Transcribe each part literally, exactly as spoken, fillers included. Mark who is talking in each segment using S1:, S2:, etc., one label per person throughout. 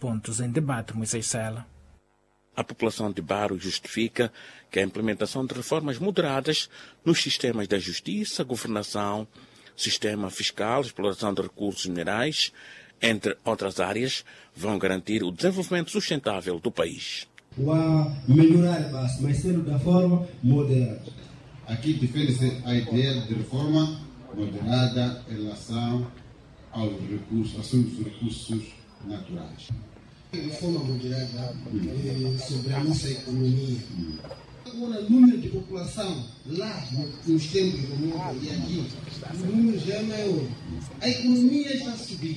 S1: pontos em debate, Moisés Sela.
S2: A população de Barro justifica que a implementação de reformas moderadas nos sistemas da justiça, governação, sistema fiscal, exploração de recursos minerais, entre outras áreas, vão garantir o desenvolvimento sustentável do país.
S3: Vai melhorar bastante, mas sendo da forma moderada.
S4: Aqui defende-se a ideia de reforma moderada em relação aos recursos, assuntos dos recursos naturais.
S3: Reforma moderada hum. sobre a nossa economia. Hum. Agora, o número de população lá nos tempos como e aqui, o número já é maior. A economia está a subir.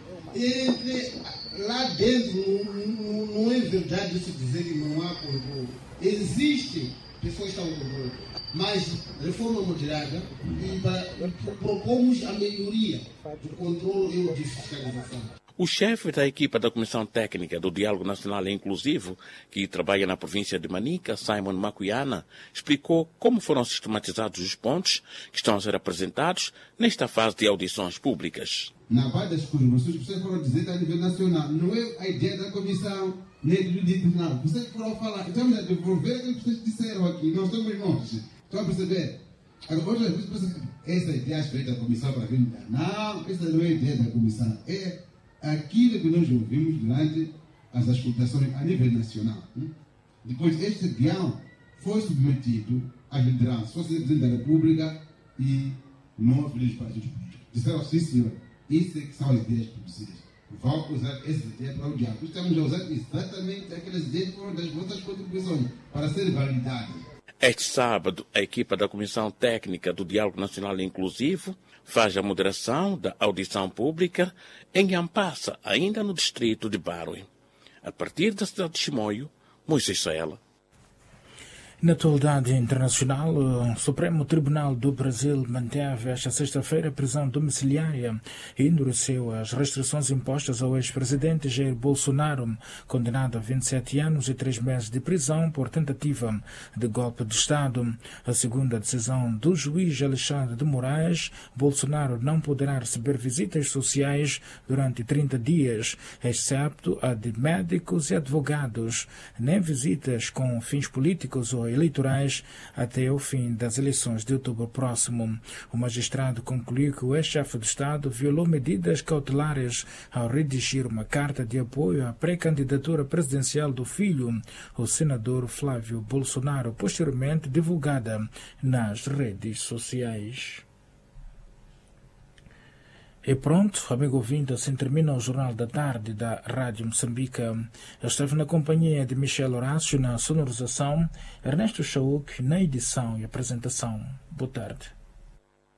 S3: Entre, lá dentro não, não é verdade isso dizer que não há controle. Existe pessoas que estão com controle, mas reforma moderada e para, propomos a melhoria do controle e de fiscalização.
S2: O chefe da equipa da Comissão Técnica do Diálogo Nacional Inclusivo, que trabalha na província de Manica, Simon Macuyana, explicou como foram sistematizados os pontos que estão a ser apresentados nesta fase de audições públicas.
S4: Na base das contribuições, vocês foram dizer a nível nacional, não é a ideia da comissão, nem do tribunal. Vocês foram falar, estamos a devolver o que vocês disseram aqui, nós estamos longe. Estão a perceber? Agora, outras vezes, essa ideia é da comissão para vir. Não, essa não é a ideia da comissão. É aquilo que nós ouvimos durante as auscultações a nível nacional. Depois, este guião foi submetido às lideranças, foi Presidente da República e nove líderes partidos políticos. Disseram, sim, senhor, isso é que são as ideias produzidas. Vão usar essas ideias para o diálogo. Estamos a usar exatamente aquelas ideias que foram das vossas contribuições para serem validadas.
S2: Este sábado, a equipa da Comissão Técnica do Diálogo Nacional Inclusivo faz a moderação da audição pública em Ampassa, ainda no distrito de Barro. A partir da cidade de Chimoio, Moisés Sela.
S1: Na atualidade internacional, o Supremo Tribunal do Brasil manteve esta sexta-feira a prisão domiciliária e endureceu as restrições impostas ao ex-presidente Jair Bolsonaro, condenado a vinte e sete anos e três meses de prisão por tentativa de golpe de Estado. A segunda decisão do juiz Alexandre de Moraes, Bolsonaro não poderá receber visitas sociais durante trinta dias, excepto a de médicos e advogados, nem visitas com fins políticos ou eleitorais até o fim das eleições de outubro próximo. O magistrado concluiu que o ex-chefe de Estado violou medidas cautelares ao redigir uma carta de apoio à pré-candidatura presidencial do filho, o senador Flávio Bolsonaro, posteriormente divulgada nas redes sociais. E pronto, amigo ouvinte, assim termina o Jornal da Tarde da Rádio Moçambique. Eu esteve na companhia de Michel Horácio na sonorização, Ernesto Chauk na edição e apresentação. Boa tarde.